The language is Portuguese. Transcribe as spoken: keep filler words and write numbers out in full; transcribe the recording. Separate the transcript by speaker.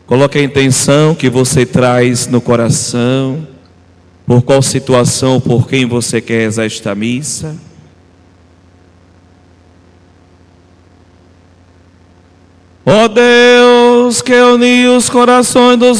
Speaker 1: Coloque a intenção que você traz no coração, por qual situação, por quem você quer rezar esta missa. Ó Deus, que uniu os corações dos